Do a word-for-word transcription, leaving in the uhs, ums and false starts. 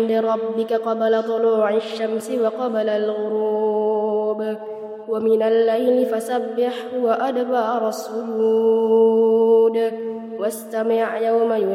ربك قبل طلوع الشمس وقبل الغروب ومن الليل فسبحه وأدبار السجود واستمع يوم